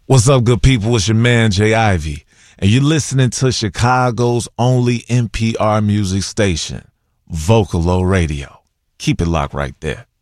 What's up, good people? It's your man, Jay Ivy, and you're listening to Chicago's only NPR music station, Vocalo Radio. Keep it locked right there.